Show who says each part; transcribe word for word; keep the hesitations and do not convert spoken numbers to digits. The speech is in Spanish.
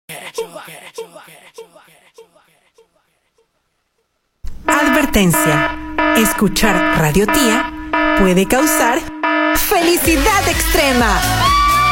Speaker 1: Advertencia: escuchar Radio Tía puede causar felicidad extrema.